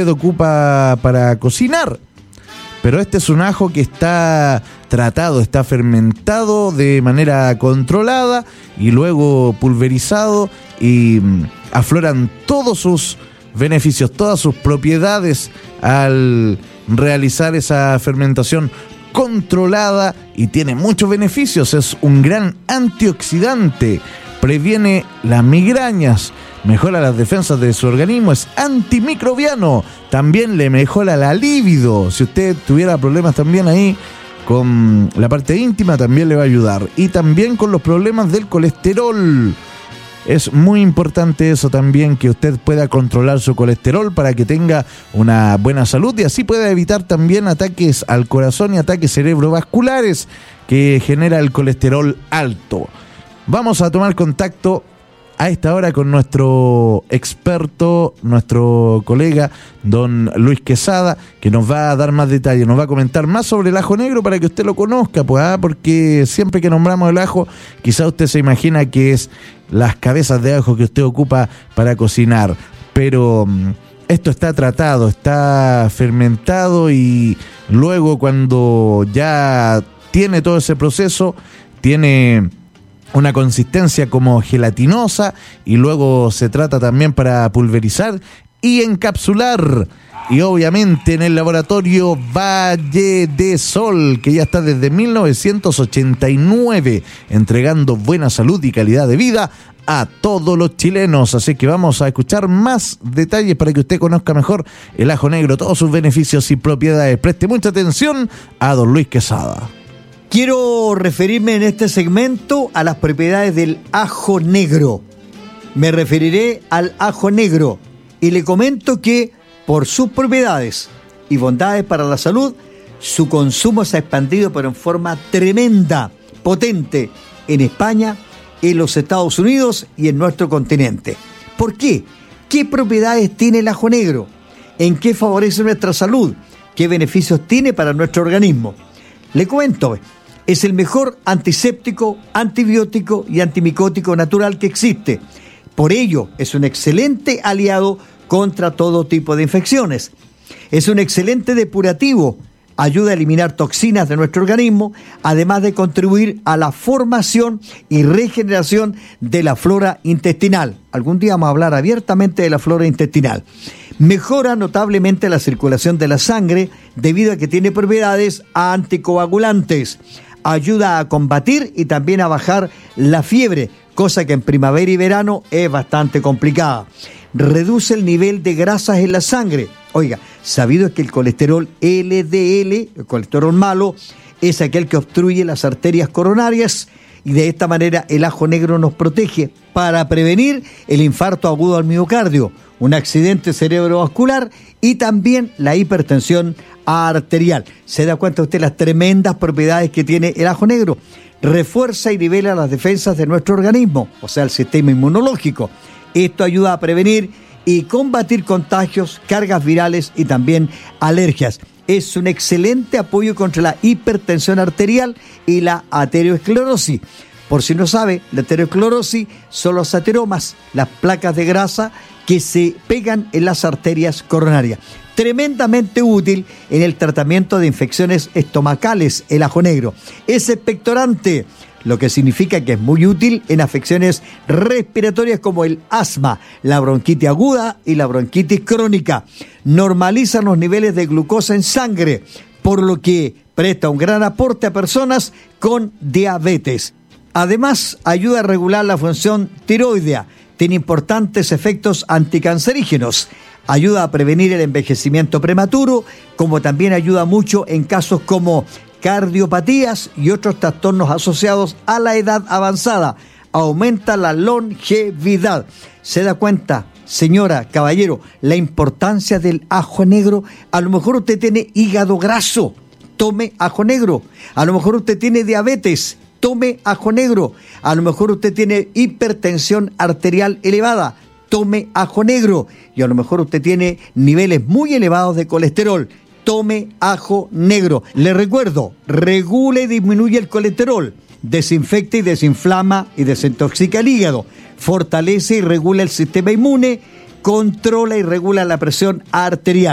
usted ocupa para cocinar. Pero este es un ajo que está tratado, está fermentado de manera controlada y luego pulverizado, y afloran todos sus beneficios, todas sus propiedades al realizar esa fermentación controlada, y tiene muchos beneficios. Es un gran antioxidante, previene las migrañas, mejora las defensas de su organismo, es antimicrobiano, también le mejora la libido. Si usted tuviera problemas también ahí con la parte íntima, también le va a ayudar. Y también con los problemas del colesterol. Es muy importante eso también, que usted pueda controlar su colesterol para que tenga una buena salud, y así pueda evitar también ataques al corazón y ataques cerebrovasculares que genera el colesterol alto. Vamos a tomar contacto a esta hora con nuestro experto, nuestro colega, don Luis Quesada, que nos va a dar más detalles, nos va a comentar más sobre el ajo negro para que usted lo conozca, pues, porque siempre que nombramos el ajo, quizá usted se imagina que es las cabezas de ajo que usted ocupa para cocinar, pero esto está tratado, está fermentado, y luego cuando ya tiene todo ese proceso, tiene una consistencia como gelatinosa, y luego se trata también para pulverizar y encapsular. Y obviamente en el laboratorio Valle de Sol, que ya está desde 1989 entregando buena salud y calidad de vida a todos los chilenos. Así que vamos a escuchar más detalles para que usted conozca mejor el ajo negro, todos sus beneficios y propiedades. Preste mucha atención a don Luis Quesada. Quiero referirme en este segmento a las propiedades del ajo negro. Me referiré al ajo negro y le comento que por sus propiedades y bondades para la salud, su consumo se ha expandido pero en forma tremenda, potente, en España, en los Estados Unidos y en nuestro continente. ¿Por qué? ¿Qué propiedades tiene el ajo negro? ¿En qué favorece nuestra salud? ¿Qué beneficios tiene para nuestro organismo? Le comento, es el mejor antiséptico, antibiótico y antimicótico natural que existe. Por ello, es un excelente aliado contra todo tipo de infecciones. Es un excelente depurativo, ayuda a eliminar toxinas de nuestro organismo, además de contribuir a la formación y regeneración de la flora intestinal. Algún día vamos a hablar abiertamente de la flora intestinal. Mejora notablemente la circulación de la sangre debido a que tiene propiedades anticoagulantes. Ayuda a combatir y también a bajar la fiebre, cosa que en primavera y verano es bastante complicada. Reduce el nivel de grasas en la sangre. Oiga, sabido es que el colesterol LDL, el colesterol malo, es aquel que obstruye las arterias coronarias, y de esta manera el ajo negro nos protege para prevenir el infarto agudo al miocardio, un accidente cerebrovascular y también la hipertensión arterial. ¿Se da cuenta usted las tremendas propiedades que tiene el ajo negro? Refuerza y nivela las defensas de nuestro organismo, o sea, el sistema inmunológico. Esto ayuda a prevenir y combatir contagios, cargas virales y también alergias. Es un excelente apoyo contra la hipertensión arterial y la aterosclerosis. Por si no sabe, la aterosclerosis son los ateromas, las placas de grasa que se pegan en las arterias coronarias. Tremendamente útil en el tratamiento de infecciones estomacales, el ajo negro. Es expectorante, lo que significa que es muy útil en afecciones respiratorias como el asma, la bronquitis aguda y la bronquitis crónica. Normaliza los niveles de glucosa en sangre, por lo que presta un gran aporte a personas con diabetes. Además, ayuda a regular la función tiroidea, tiene importantes efectos anticancerígenos, ayuda a prevenir el envejecimiento prematuro, como también ayuda mucho en casos como cardiopatías y otros trastornos asociados a la edad avanzada. Aumenta la longevidad. ¿Se da cuenta, señora, caballero, la importancia del ajo negro? A lo mejor usted tiene hígado graso, tome ajo negro. A lo mejor usted tiene diabetes, tome ajo negro. A lo mejor usted tiene hipertensión arterial elevada, tome ajo negro. Y a lo mejor usted tiene niveles muy elevados de colesterol, tome ajo negro. Le recuerdo, regula y disminuye el colesterol, desinfecta y desinflama y desintoxica el hígado, fortalece y regula el sistema inmune, controla y regula la presión arterial.